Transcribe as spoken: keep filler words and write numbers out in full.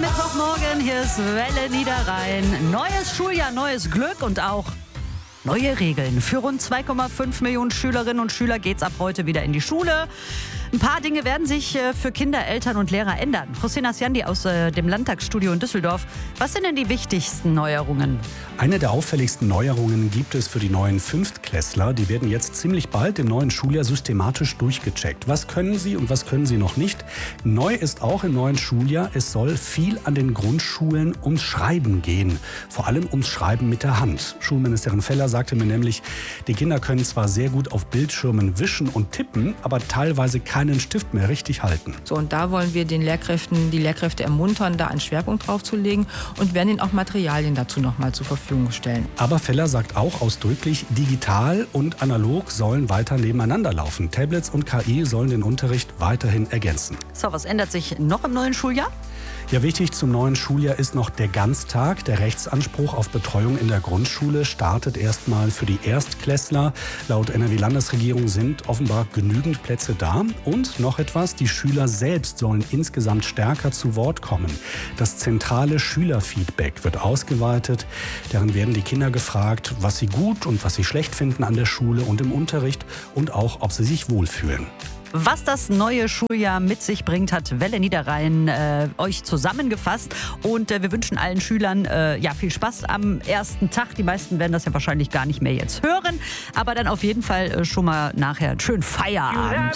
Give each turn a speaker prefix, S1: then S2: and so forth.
S1: Mittwochmorgen, hier ist Welle Niederrhein. Neues Schuljahr, neues Glück und auch neue Regeln. Für rund zwei Komma fünf Millionen Schülerinnen und Schüler geht's ab heute wieder in die Schule. Ein paar Dinge werden sich für Kinder, Eltern und Lehrer ändern. Hossein Asjandi aus dem Landtagsstudio in Düsseldorf. Was sind denn die wichtigsten Neuerungen?
S2: Eine der auffälligsten Neuerungen gibt es für die neuen Fünftklässler. Die werden jetzt ziemlich bald im neuen Schuljahr systematisch durchgecheckt. Was können sie und was können sie noch nicht? Neu ist auch im neuen Schuljahr, es soll viel an den Grundschulen ums Schreiben gehen. Vor allem ums Schreiben mit der Hand. Schulministerin Feller sagte mir nämlich, die Kinder können zwar sehr gut auf Bildschirmen wischen und tippen, aber teilweise keinen Stift mehr richtig halten.
S3: So, und da wollen wir den Lehrkräften, die Lehrkräfte ermuntern, da einen Schwerpunkt drauf zu legen und werden ihnen auch Materialien dazu noch mal zur Verfügung stellen.
S2: Aber Feller sagt auch ausdrücklich, digital und analog sollen weiter nebeneinander laufen. Tablets und K I sollen den Unterricht weiterhin ergänzen.
S1: So, was ändert sich noch im neuen Schuljahr?
S2: Ja, wichtig zum neuen Schuljahr ist noch der Ganztag. Der Rechtsanspruch auf Betreuung in der Grundschule startet erstmal für die Erstklässler. Laut N R W-Landesregierung sind offenbar genügend Plätze da. Und noch etwas, die Schüler selbst sollen insgesamt stärker zu Wort kommen. Das zentrale Schülerfeedback wird ausgeweitet. Darin werden die Kinder gefragt, was sie gut und was sie schlecht finden an der Schule und im Unterricht und auch, ob sie sich wohlfühlen.
S1: Was das neue Schuljahr mit sich bringt, hat Welle Niederrhein äh, euch zusammengefasst. Und äh, wir wünschen allen Schülern äh, ja, viel Spaß am ersten Tag. Die meisten werden das ja wahrscheinlich gar nicht mehr jetzt hören. Aber dann auf jeden Fall äh, schon mal nachher einen schönen Feierabend.